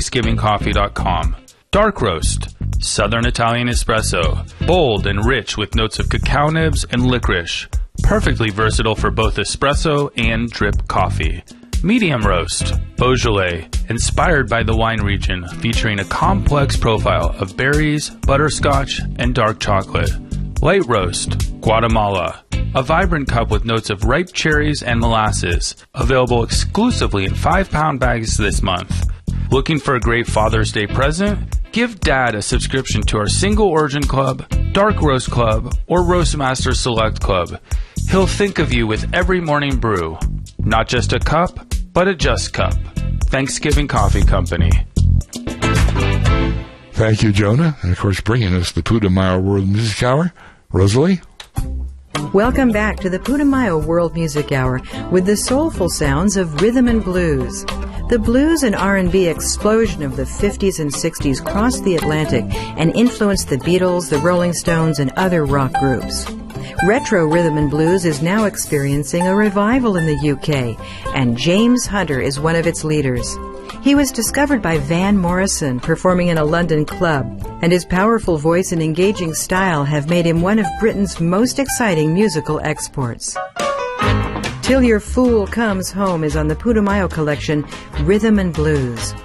thanksgivingcoffee.com. Dark Roast, Southern Italian Espresso, bold and rich with notes of cacao nibs and licorice. Perfectly versatile for both espresso and drip coffee. Medium Roast, Beaujolais, inspired by the wine region, featuring a complex profile of berries, butterscotch, and dark chocolate. Light Roast, Guatemala, a vibrant cup with notes of ripe cherries and molasses, available exclusively in 5-pound bags this month. Looking for a great Father's Day present? Give Dad a subscription to our Single Origin Club, Dark Roast Club, or Roastmaster Select Club. He'll think of you with every morning brew. Not just a cup, but a just cup. Thanksgiving Coffee Company. Thank you, Jonah. And, of course, bringing us the Putumayo World Music Hour. Rosalie? Welcome back to the Putumayo World Music Hour with the soulful sounds of rhythm and blues. The blues and R&B explosion of the 50s and 60s crossed the Atlantic and influenced the Beatles, the Rolling Stones, and other rock groups. Retro rhythm and blues is now experiencing a revival in the UK, and James Hunter is one of its leaders. He was discovered by Van Morrison performing in a London club, and his powerful voice and engaging style have made him one of Britain's most exciting musical exports. Till Your Fool Comes Home is on the Putumayo collection, Rhythm and Blues.